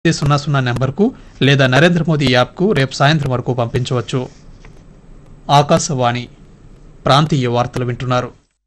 00 నెంబర్కు లేదా నరేంద్ర మోదీ యాప్కు రేపు సాయంత్రం వరకు పంపించవచ్చు. ఆకాశవాణి ప్రాంతీయ వార్తలు వింటున్నారు.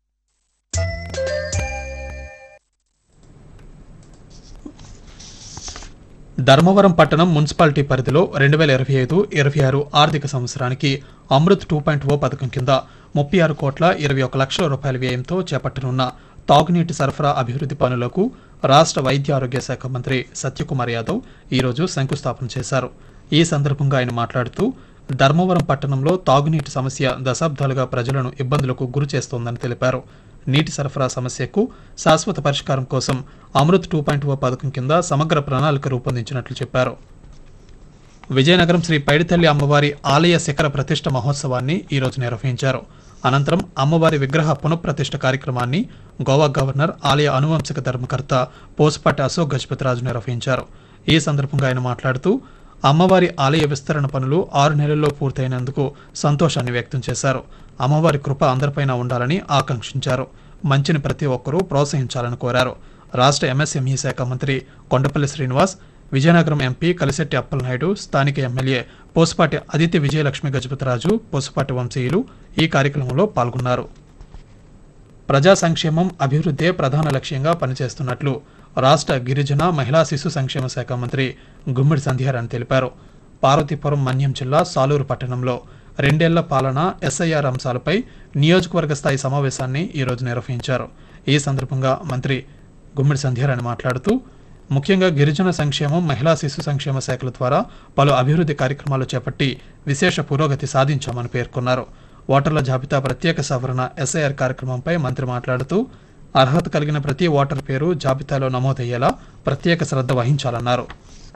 ధర్మవరం పట్టణం మున్సిపాలిటీ పరిధిలో 2025-26 ఆర్థిక సంవత్సరానికి అమృత్ 2.0 పథకం కింద 36,21,00,000 రూపాయల వ్యయంతో చేపట్టనున్న తాగునీటి సరఫరా అభివృద్ధి పనులకు రాష్ట్ర వైద్య ఆరోగ్య శాఖ మంత్రి సత్యకుమార్ యాదవ్ ఈరోజు శంకుస్థాపన చేశారు. ఈ సందర్భంగా ఆయన మాట్లాడుతూ ధర్మవరం పట్టణంలో తాగునీటి సమస్య దశాబ్దాలుగా ప్రజలను ఇబ్బందులకు గురి చేస్తోందని తెలిపారు. నీటి సరఫరా సమస్యకు శాశ్వత పరిష్కారం కోసం అమృత్ 2.0 పథకం కింద సమగ్ర ప్రణాళిక రూపొందించినట్లు చెప్పారు. విజయనగరం శ్రీ పైడితల్లి అమ్మవారి ఆలయ శిఖర ప్రతిష్ఠ మహోత్సవాన్ని ఈరోజు నిర్వహించారు. అనంతరం అమ్మవారి విగ్రహ పునఃప్రతిష్ఠ కార్యక్రమాన్ని గోవా గవర్నర్, ఆలయ అనువంశిక ధర్మకర్త పోసుపాటి అశోక్ గజపతిరాజు నిర్వహించారు. ఈ సందర్భంగా ఆయన మాట్లాడుతూ అమ్మవారి ఆలయ విస్తరణ పనులు 6 నెలల్లో పూర్తయినందుకు సంతోషాన్ని వ్యక్తం చేశారు. అమ్మవారి కృప అందరిపైన ఉండాలని ఆకాంక్షించారు. మంచిని ప్రతి ఒక్కరూ ప్రోత్సహించాలని కోరారు. రాష్ట్ర ఎంఎస్ఎంఈ శాఖ మంత్రి కొండపల్లి శ్రీనివాస్, విజయనగరం ఎంపీ కలిశెట్టి అప్పలనాయుడు, స్థానిక ఎమ్మెల్యే పోసుపాటి అదితి విజయలక్ష్మి గజపతిరాజు, పోసుపాటి వంశీయులు ఈ కార్యక్రమంలో పాల్గొన్నారు. ప్రజా సంక్షేమం, అభివృద్ధే ప్రధాన లక్ష్యంగా పనిచేస్తున్నట్లు రాష్ట్ర గిరిజన, మహిళా శిశు సంక్షేమ శాఖ మంత్రి గుమ్మిడి సంధ్యారాణి తెలిపారు. పార్వతీపురం మన్యం జిల్లా సాలూరు పట్టణంలో 2 ఏళ్ల పాలన ఎస్ఐఆర్ అంశాలపై నియోజకవర్గ స్థాయి సమావేశాన్ని ఈరోజు నిర్వహించారు. ఈ సందర్భంగా మంత్రి గుమ్మిడి సంధ్యారాణి మాట్లాడుతూ ముఖ్యంగా గిరిజన సంక్షేమం, మహిళా శిశు సంక్షేమ శాఖల ద్వారా పలు అభివృద్ధి కార్యక్రమాలు చేపట్టి విశేష పురోగతి సాధించామని పేర్కొన్నారు. ఓటర్ల జాబితా ప్రత్యేక సవరణ ఎస్ఐఆర్ కార్యక్రమంపై మంత్రి మాట్లాడుతూ అర్హత కలిగిన ప్రతి ఓటర్ పేరు జాబితాలో నమోదయ్యేలా ప్రత్యేక శ్రద్ధ వహించాలన్నారు.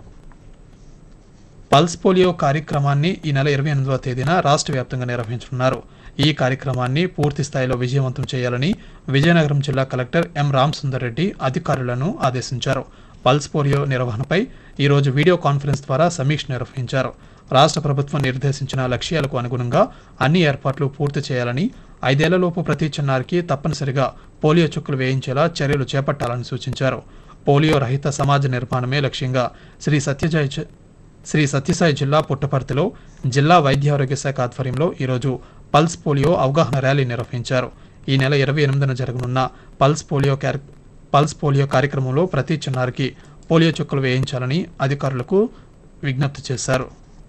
పల్స్ పోలియో కార్యక్రమాన్ని ఈ నెల 28వ తేదీన రాష్ట్ర వ్యాప్తంగా నిర్వహించనున్నారు. ఈ కార్యక్రమాన్ని పూర్తి స్థాయిలో విజయవంతం చేయాలని విజయనగరం జిల్లా కలెక్టర్ ఎం రామసుందర్ రెడ్డి అధికారులను ఆదేశించారు. పల్స్ పోలియో నిర్వహణపై ఈరోజు వీడియో కాన్ఫరెన్స్ ద్వారా సమీక్ష నిర్వహించారు. రాష్ట్ర ప్రభుత్వం నిర్దేశించిన లక్ష్యాలకు అనుగుణంగా అన్ని ఏర్పాట్లు పూర్తి చేయాలని, 5 ఏళ్లలోపు ప్రతి చిన్నారికి తప్పనిసరిగా పోలియో చుక్కలు వేయించేలా చర్యలు చేపట్టాలని సూచించారు. పోలియో రహిత సమాజ నిర్మాణమే లక్ష్యంగా శ్రీ సత్యసాయి జిల్లా పుట్టపర్తిలో జిల్లా వైద్య ఆరోగ్య శాఖ ఆధ్వర్యంలో ఈరోజు పల్స్ పోలియో అవగాహన ర్యాలీ నిర్వహించారు. ఈ నెల 28న జరగనున్న పల్స్ పోలియో కార్యక్రమంలో ప్రతి చిన్నారికి పోలియో చుక్కలు వేయించాలని అధికారులకు విజ్ఞప్తి చేశారు.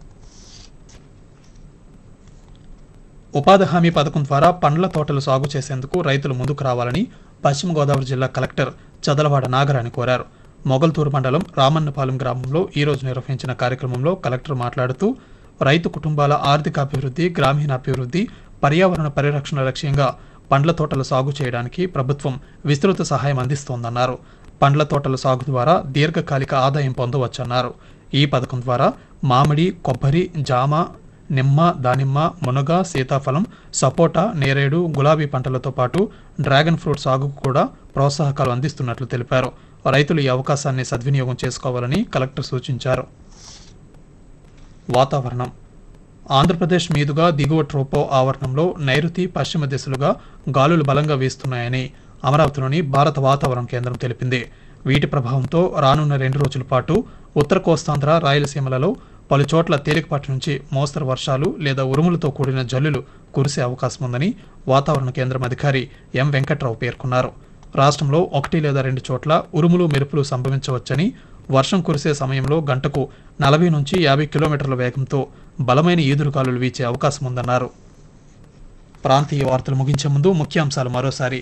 ఉపాధి హామీ పథకం ద్వారా పండ్ల తోటలు సాగు చేసేందుకు రైతులు ముందుకు రావాలని పశ్చిమ గోదావరి జిల్లా కలెక్టర్ చదలవాడ నాగరాణి కోరారు. మొగల్తూరు మండలం రామన్నపాలెం గ్రామంలో ఈరోజు నిర్వహించిన కార్యక్రమంలో కలెక్టర్ మాట్లాడుతూ రైతు కుటుంబాల ఆర్థికాభివృద్ధి, గ్రామీణాభివృద్ధి, పర్యావరణ పరిరక్షణ లక్ష్యంగా పండ్ల తోటల సాగు చేయడానికి ప్రభుత్వం విస్తృత సహాయం అందిస్తోందన్నారు. పండ్ల తోటల సాగు ద్వారా దీర్ఘకాలిక ఆదాయం పొందవచ్చన్నారు. ఈ పథకం ద్వారా మామిడి, కొబ్బరి, జామ, నిమ్మ, దానిమ్మ, మునగ, సీతాఫలం, సపోటా, నేరేడు, గులాబీ పంటలతో పాటు డ్రాగన్ ఫ్రూట్ సాగుకు కూడా ప్రోత్సాహకాలు అందిస్తున్నట్లు తెలిపారు. రైతులు ఈ అవకాశాన్ని సద్వినియోగం చేసుకోవాలని కలెక్టర్ సూచించారు. వాతావరణం. ఆంధ్రప్రదేశ్ మీదుగా దిగువ ట్రోపో ఆవరణంలో నైరుతి, పశ్చిమ దిశలుగా గాలులు బలంగా వీస్తున్నాయని అమరావతిలోని భారత వాతావరణ కేంద్రం తెలిపింది. వీటి ప్రభావంతో రానున్న 2 రోజుల పాటు ఉత్తర కోస్తాంధ్ర, రాయలసీమలలో పలు చోట్ల తేలికపాటి నుంచి మోస్తరు వర్షాలు లేదా ఉరుములతో కూడిన జల్లులు కురిసే అవకాశం ఉందని వాతావరణ కేంద్రం అధికారి ఎం వెంకట్రావు పేర్కొన్నారు. రాష్ట్రంలో 1 లేదా 2 చోట్ల ఉరుములు, మెరుపులు సంభవించవచ్చని, వర్షం కురిసే సమయంలో గంటకు 40 నుంచి 50 కిలోమీటర్ల వేగంతో బలమైన ఈదురుగాలులు వీచే అవకాశం ఉందన్నారు. ప్రాంతీయ వార్తలు ముగించే ముందు ముఖ్యాంశాలు మరోసారి.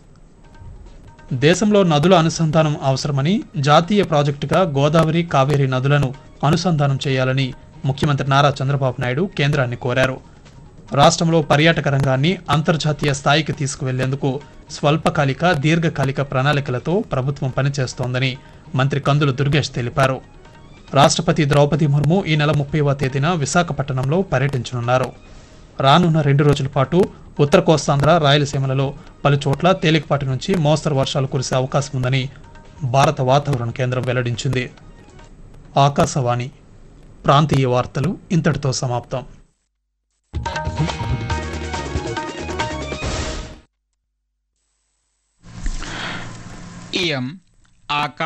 దేశంలో నదుల అనుసంధానం అవసరమని, జాతీయ ప్రాజెక్టుగా గోదావరి, కావేరీ నదులను అనుసంధానం చేయాలని ముఖ్యమంత్రి నారా చంద్రబాబు నాయుడు కేంద్రాన్ని కోరారు. రాష్ట్రంలో పర్యాటక రంగాన్ని అంతర్జాతీయ స్థాయికి తీసుకువెళ్లేందుకు స్వల్పకాలిక, దీర్ఘకాలిక ప్రణాళికలతో ప్రభుత్వం పనిచేస్తోందని మంత్రి కందుల దుర్గేష్ తెలిపారు. రాష్ట్రపతి ద్రౌపది ముర్ము ఈ నెల 30వ తేదీన విశాఖపట్నంలో పర్యటించనున్నారు. రానున్న 2 రోజుల పాటు ఉత్తర కోస్తాంధ్ర, రాయలసీమలలో పలు చోట్ల తేలికపాటి నుంచి మోస్తరు వర్షాలు కురిసే అవకాశం ఉందని భారత వాతావరణ కేంద్రం వెల్లడించింది. ఆకాశవాణి ప్రాంతీయ వార్తలు ఇంతటితో సమాప్తం. इयम् आका